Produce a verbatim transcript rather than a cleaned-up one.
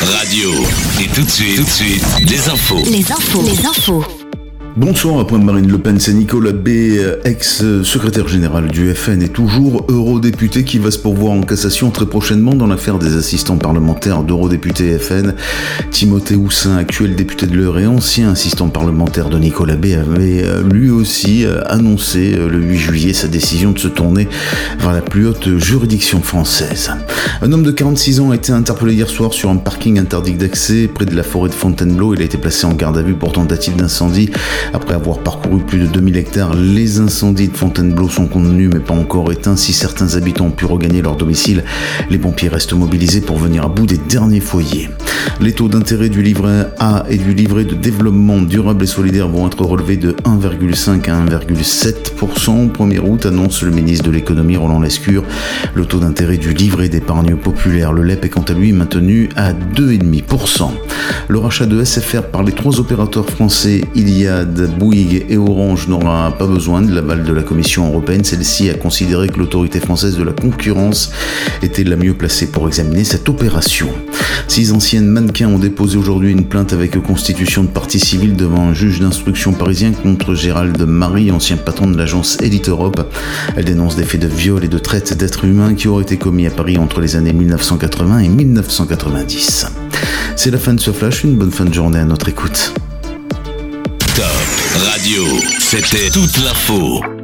Radio. Et tout de suite, tout de suite, les infos. Les infos. Les infos. Bonsoir, après Marine Le Pen, c'est Nicolas B, ex-secrétaire général du F N et toujours eurodéputé qui va se pourvoir en cassation très prochainement dans l'affaire des assistants parlementaires d'eurodéputés F N. Timothée Houssin, actuel député de l'Eure et ancien assistant parlementaire de Nicolas B, avait lui aussi annoncé le huit juillet sa décision de se tourner vers la plus haute juridiction française. Un homme de quarante-six ans a été interpellé hier soir sur un parking interdit d'accès près de la forêt de Fontainebleau. Il a été placé en garde à vue pour tentative d'incendie. Après avoir parcouru plus de deux mille hectares, les incendies de Fontainebleau sont contenus mais pas encore éteints. Si certains habitants ont pu regagner leur domicile, les pompiers restent mobilisés pour venir à bout des derniers foyers. Les taux d'intérêt du livret A et du livret de développement durable et solidaire vont être relevés de un virgule cinq à un virgule sept pour cent au premier août, annonce le ministre de l'économie Roland Lescure. Le taux d'intérêt du livret d'épargne populaire, le L E P, est quant à lui maintenu à deux virgule cinq pour cent. Le rachat de S F R par les trois opérateurs français Iliad, Bouygues et Orange n'aura pas besoin de l'aval de la Commission européenne. Celle-ci a considéré que l'autorité française de la concurrence était la mieux placée pour examiner cette opération. Six anciennes mannequins ont déposé aujourd'hui une plainte avec constitution de partie civile devant un juge d'instruction parisien contre Gérald Marie, ancien patron de l'agence Elite Europe. Elle dénonce des faits de viol et de traite d'êtres humains qui auraient été commis à Paris entre les années mille neuf cent quatre-vingts et mille neuf cent quatre-vingt-dix. C'est la fin de ce flash, une bonne fin de journée à notre écoute. Top Radio, c'était toute l'info.